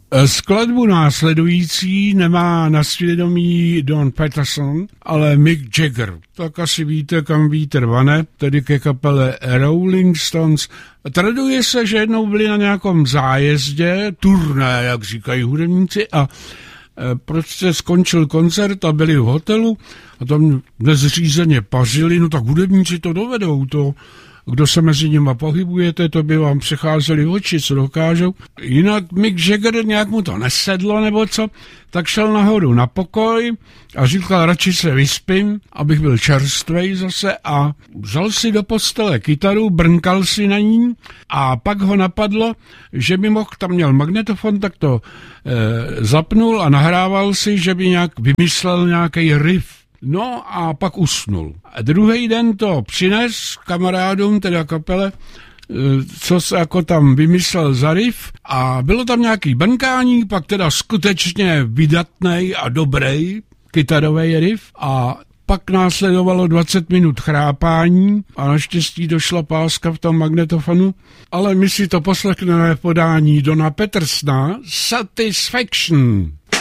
Skladbu následující nemá na svědomí Don Patterson, ale Mick Jagger. Tak asi víte, kam vítr vane, tedy ke kapele Rolling Stones. Traduje se, že jednou byli na nějakém zájezdě, turné, jak říkají hudebníci, a prostě skončil koncert a byli v hotelu a tam nezřízeně pařili, no tak hudebníci to dovedou, to kdo se mezi nimi pohybujete, to by vám přecházeli oči, co dokážou. Jinak Mick Jagger nějak mu to nesedlo nebo co, tak šel nahoru na pokoj a říkal, radši se vyspím, abych byl čerstvej zase, a vzal si do postele kytaru, brnkal si na ní a pak ho napadlo, že by mohl, tam měl magnetofon, tak to zapnul a nahrával si, že by nějak vymyslel nějaký riff. No a pak usnul. A druhý den to přines kamarádům, teda kapele, co se jako tam vymyslel za riff, a bylo tam nějaký brnkání, pak teda skutečně vydatnej a dobrý kytarový riff, a pak následovalo 20 minut chrápání a naštěstí došla páska v tom magnetofonu, ale my si to poslechneme v podání Dona Pattersona, Satisfaction.